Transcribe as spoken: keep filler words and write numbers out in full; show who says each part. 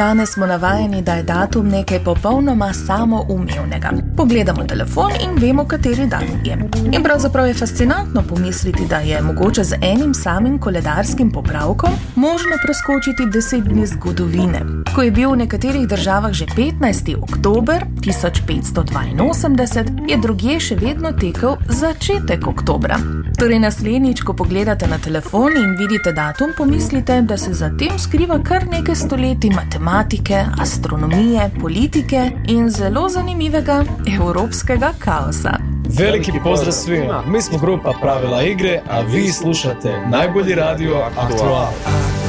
Speaker 1: Danes smo navajeni, da je datum nekaj popolnoma samoumevnega. Pogledamo telefon in vemo, kateri dan je. In pravzaprav je fascinantno pomisliti, da je mogoče z enim samim koledarskim popravkom možno preskočiti deset dni zgodovine. Ko je bil v nekaterih državah že petnajsti oktober tisoč petsto dvainosemdeset, je drugje še vedno tekel začetek oktobra. Torej naslednjič, ko pogledate na telefon in vidite datum, pomislite, da se za tem skriva kar nekaj stoletij matematike, astronomije, politike in zelo zanimivega evropskega kaosa.
Speaker 2: Veliki pozdrav svima, mi smo grupa Pravila igre, a vi slušate najbolji radio Aktual.